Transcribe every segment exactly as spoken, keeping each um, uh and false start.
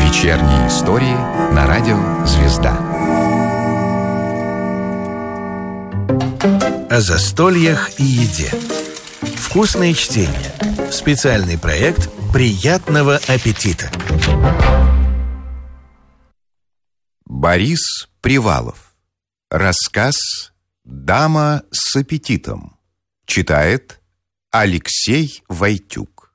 Вечерние истории на радио «Звезда». О застольях и еде. Вкусное чтение. Специальный проект «Приятного аппетита». Борис Привалов. Рассказ «Дама с аппетитом». Читает Алексей Войтюк.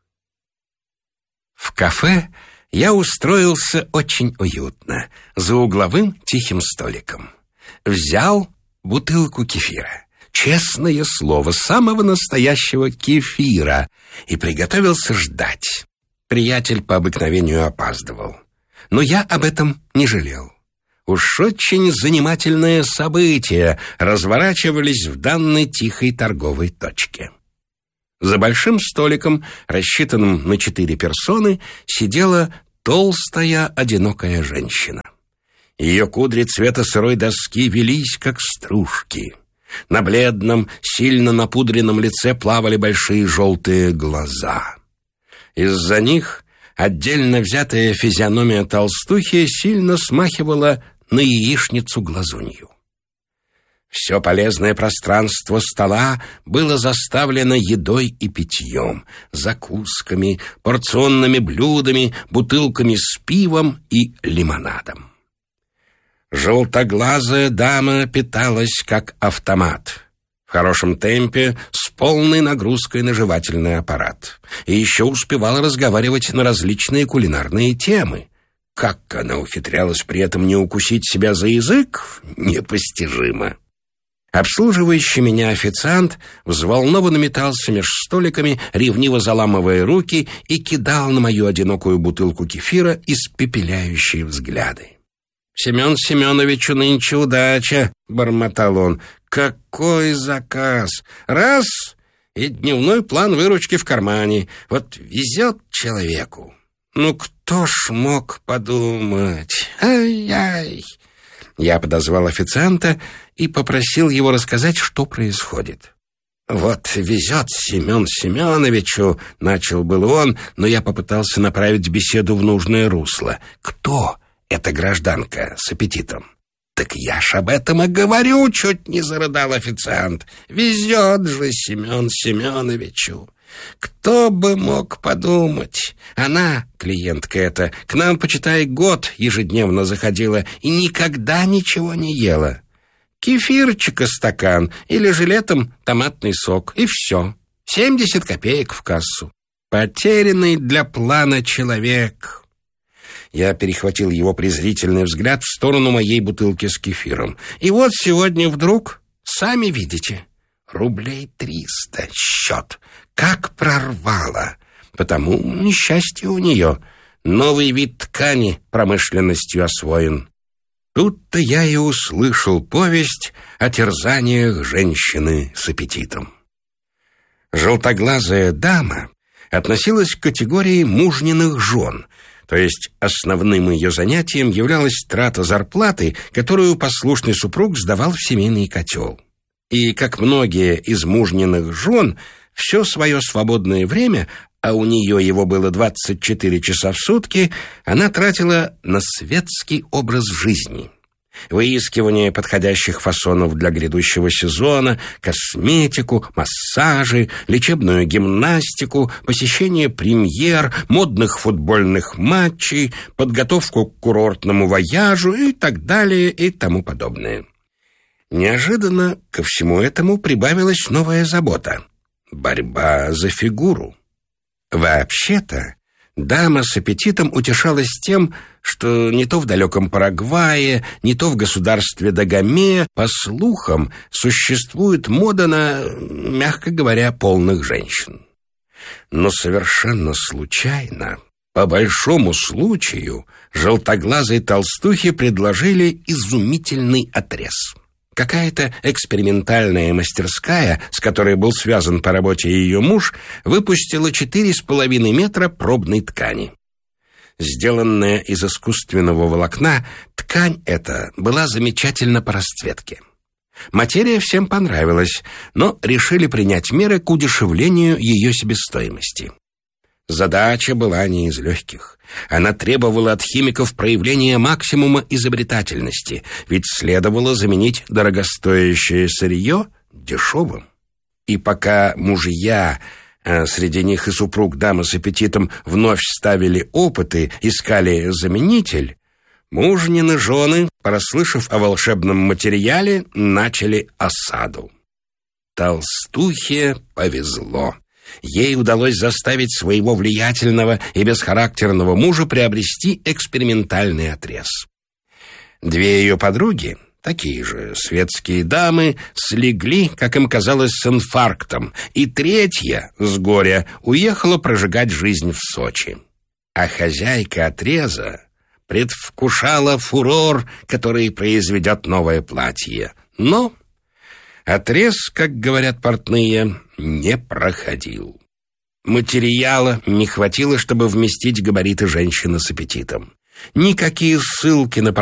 В кафе я устроился очень уютно, за угловым тихим столиком. Взял бутылку кефира, честное слово, самого настоящего кефира, и приготовился ждать. Приятель по обыкновению опаздывал, но я об этом не жалел. Уж очень занимательные события разворачивались в данной тихой торговой точке. За большим столиком, рассчитанным на четыре персоны, сидела толстая, одинокая женщина. Ее кудри цвета сырой доски велись, как стружки. На бледном, сильно напудренном лице плавали большие желтые глаза. Из-за них отдельно взятая физиономия толстухи сильно смахивала на яичницу-глазунью. Все полезное пространство стола было заставлено едой и питьем, закусками, порционными блюдами, бутылками с пивом и лимонадом. Желтоглазая дама питалась как автомат, в хорошем темпе, с полной нагрузкой на жевательный аппарат, и еще успевала разговаривать на различные кулинарные темы. Как она ухитрялась при этом не укусить себя за язык, непостижимо. Обслуживающий меня официант взволнованно метался меж столиками, ревниво заламывая руки, и кидал на мою одинокую бутылку кефира испепеляющие взгляды. «Семен Семеновичу нынче удача», — бормотал он. «Какой заказ! Раз — и дневной план выручки в кармане. Вот везет человеку. Ну кто ж мог подумать? Ай-яй!» Я подозвал официанта и попросил его рассказать, что происходит. «Вот везет Семен Семеновичу», — начал был он, но я попытался направить беседу в нужное русло. «Кто эта гражданка с аппетитом?» «Так я ж об этом и говорю», — чуть не зарыдал официант. «Везет же Семен Семеновичу. Кто бы мог подумать? Она, клиентка эта, к нам, почитай, год ежедневно заходила и никогда ничего не ела. Кефирчика стакан или же летом томатный сок, и все. семьдесят копеек в кассу. Потерянный для плана человек». Я перехватил его презрительный взгляд в сторону моей бутылки с кефиром. И вот сегодня вдруг, сами видите, рублей триста счет. Как прорвало! Потому несчастье у нее. Новый вид ткани промышленностью освоен. Тут-то я и услышал повесть о терзаниях женщины с аппетитом. Желтоглазая дама относилась к категории мужниных жен, то есть основным ее занятием являлась трата зарплаты, которую послушный супруг сдавал в семейный котел. И, как многие из мужниных жен, все свое свободное время, а у нее его было двадцать четыре часа в сутки, она тратила на светский образ жизни. Выискивание подходящих фасонов для грядущего сезона, косметику, массажи, лечебную гимнастику, посещение премьер, модных футбольных матчей, подготовку к курортному вояжу и так далее и тому подобное. Неожиданно ко всему этому прибавилась новая забота — борьба за фигуру. Вообще-то, дама с аппетитом утешалась тем, что не то в далеком Парагвае, не то в государстве Дагомея, по слухам, существует мода на, мягко говоря, полных женщин. Но совершенно случайно, по большому случаю, желтоглазой толстухе предложили изумительный отрез. Какая-то экспериментальная мастерская, с которой был связан по работе ее муж, выпустила четыре с половиной метра пробной ткани. Сделанная из искусственного волокна, ткань эта была замечательна по расцветке. Материя всем понравилась, но решили принять меры к удешевлению ее себестоимости. Задача была не из легких. Она требовала от химиков проявления максимума изобретательности, ведь следовало заменить дорогостоящее сырье дешевым. И пока мужья, а среди них и супруг дамы с аппетитом, вновь ставили опыты, искали заменитель, мужнины жены, прослышав о волшебном материале, начали осаду. Толстухе повезло. Ей удалось заставить своего влиятельного и бесхарактерного мужа приобрести экспериментальный отрез. Две ее подруги, такие же светские дамы, слегли, как им казалось, с инфарктом, и третья, с горя, уехала прожигать жизнь в Сочи. А хозяйка отреза предвкушала фурор, который произведет новое платье. Но отрез, как говорят портные, не проходил. Материала не хватило, чтобы вместить габариты женщины с аппетитом. Никакие ссылки на